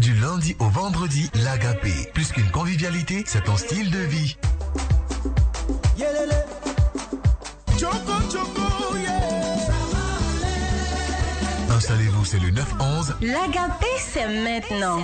Du lundi au vendredi, l'Agapé. Plus qu'une convivialité, c'est ton style de vie. Installez-vous, c'est le 9-11. L'Agapé, c'est maintenant.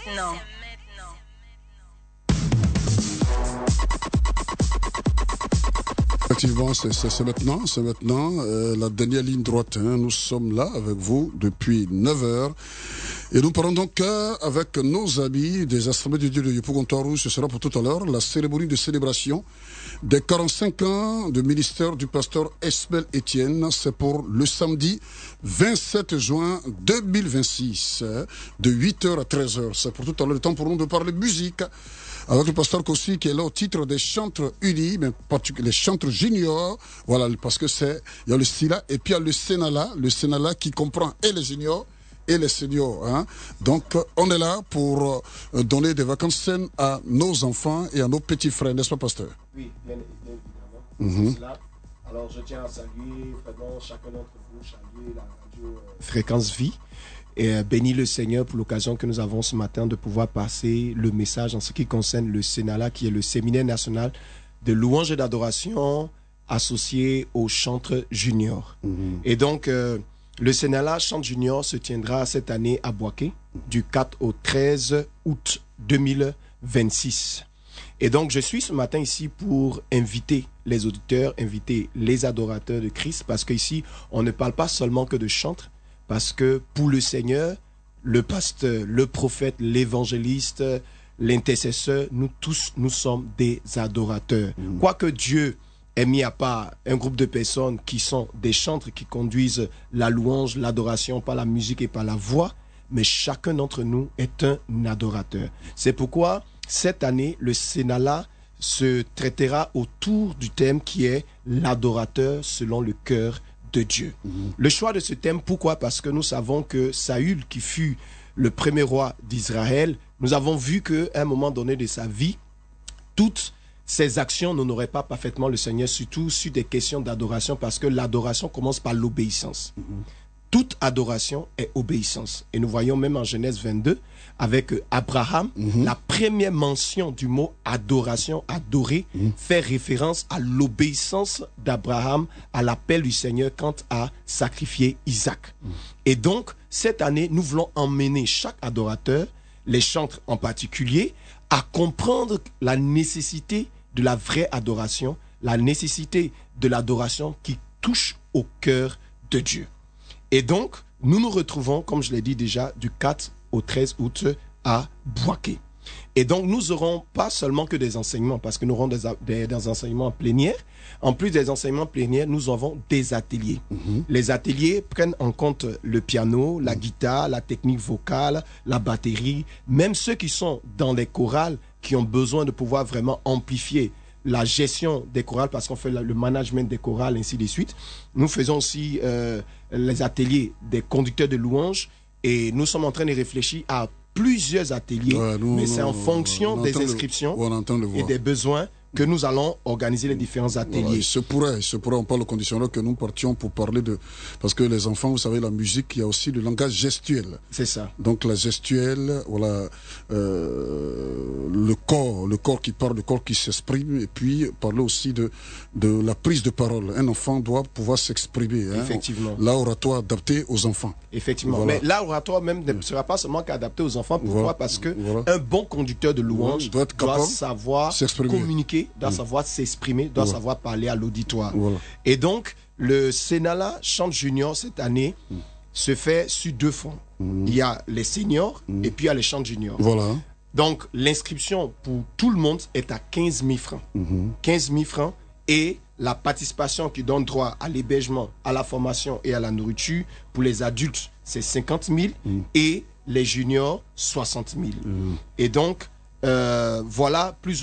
Effectivement, c'est maintenant, la dernière ligne droite. Nous sommes là avec vous depuis 9h. Et nous parlons donc avec nos amis des Assemblées de Dieu de Yopougontoarou. Ce sera pour tout à l'heure la cérémonie de célébration des 45 ans de ministère du pasteur Esmel Etienne. C'est pour le samedi 27 juin 2026, de 8h à 13h. C'est pour tout à l'heure le temps pour nous de parler musique avec le pasteur Kossi qui est là au titre des chantres unis, mais les chantres juniors. Voilà, parce que il y a le Sila et puis il y a le Sénala qui comprend et les juniors et les seniors. Donc, on est là pour donner des vacances saines à nos enfants et à nos petits frères, n'est-ce pas, pasteur? Oui, bien évidemment. C'est cela. Alors, je tiens à saluer vraiment chacun d'entre vous, saluer la radio Fréquence Vie. Et bénis le Seigneur pour l'occasion que nous avons ce matin de pouvoir passer le message en ce qui concerne le Sénala, qui est le séminaire national de louange et d'adoration associé au chantre junior. Et donc, le Sénala Chante Junior se tiendra cette année à Boaké, du 4 au 13 août 2026. Et donc, je suis ce matin ici pour inviter les auditeurs, inviter les adorateurs de Christ, parce qu'ici, on ne parle pas seulement que de chantre, parce que pour le Seigneur, le pasteur, le prophète, l'évangéliste, l'intercesseur, nous tous, nous sommes des adorateurs. Quoique Dieu ait mis à part un groupe de personnes qui sont des chantres, qui conduisent la louange, l'adoration par la musique et par la voix, mais chacun d'entre nous est un adorateur. C'est pourquoi cette année, le Sénala se traitera autour du thème qui est l'adorateur selon le cœur de Dieu. Le choix de ce thème, pourquoi? Parce que nous savons que Saül, qui fut le premier roi d'Israël, nous avons vu qu'à un moment donné de sa vie, toutes ses actions n'honoraient pas parfaitement le Seigneur, surtout sur des questions d'adoration, parce que l'adoration commence par l'obéissance. Toute adoration est obéissance. Et nous voyons même en Genèse 22, avec Abraham, la première mention du mot adoration, adorer, fait référence à l'obéissance d'Abraham à l'appel du Seigneur quant à sacrifier Isaac. Et donc, cette année, nous voulons emmener chaque adorateur, les chantres en particulier, à comprendre la nécessité de la vraie adoration, la nécessité de l'adoration qui touche au cœur de Dieu. Et donc, nous nous retrouvons, comme je l'ai dit déjà, du 4 au 13 août à Boaké. Et donc, nous n'aurons pas seulement que des enseignements, parce que nous aurons des enseignements plénières. En plus des enseignements plénières, nous avons des ateliers. Les ateliers prennent en compte le piano, la guitare, la technique vocale, la batterie, même ceux qui sont dans les chorales, qui ont besoin de pouvoir vraiment amplifier la gestion des chorales, parce qu'on fait le management des chorales, ainsi de suite. Nous faisons aussi les ateliers des conducteurs de louanges, et nous sommes en train de réfléchir à plusieurs ateliers, mais c'est en fonction des inscriptions et des besoins que nous allons organiser les différents ateliers. Voilà, il se pourrait, on parle au conditionnel que nous partions pour parler de... Parce que les enfants, vous savez, la musique, il y a aussi le langage gestuel. C'est ça. Donc la gestuelle, voilà, le corps qui parle, le corps qui s'exprime, et puis parler aussi de la prise de parole. Un enfant doit pouvoir s'exprimer. Effectivement. L'oratoire adapté aux enfants. Effectivement. Voilà. Mais l'oratoire même ne sera pas seulement qu'adapté aux enfants. Pourquoi? Parce que un bon conducteur de louange doit savoir communiquer, doit savoir s'exprimer, doit savoir parler à l'auditoire. Et donc, le Sénala Chante Junior cette année se fait sur deux fronts. Il y a les seniors et puis il y a les chantes juniors. Donc, l'inscription pour tout le monde est à 15 000 francs. 15 000 francs et la participation qui donne droit à l'hébergement, à la formation et à la nourriture, pour les adultes, c'est 50 000 et les juniors, 60 000. Et donc, voilà plus ou